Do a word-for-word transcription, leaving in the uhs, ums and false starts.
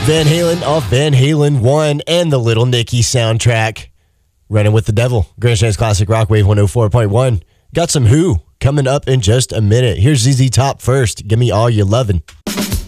Van Halen off Van Halen one and the Little Nicky soundtrack. Running with the Devil. Grandstand's Classic Rock Wave one oh four point one. Got some Who coming up in just a minute. Here's Z Z Top first. Give me all your lovin'.